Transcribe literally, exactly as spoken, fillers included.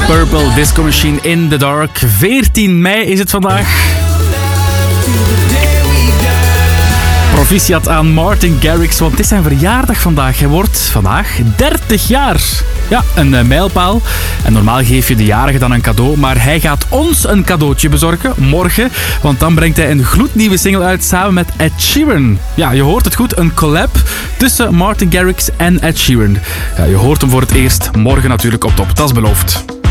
Purple Disco Machine in the Dark. veertien mei is het vandaag. Proficiat aan Martin Garrix, want het is zijn verjaardag vandaag. Hij wordt vandaag dertig jaar. Ja, een uh, mijlpaal. En normaal geef je de jarige dan een cadeau, maar hij gaat ons een cadeautje bezorgen, morgen. Want dan brengt hij een gloednieuwe single uit samen met Ed Sheeran. Ja, je hoort het goed, een collab tussen Martin Garrix en Ed Sheeran. Ja, je hoort hem voor het eerst morgen natuurlijk op Top, dat is beloofd.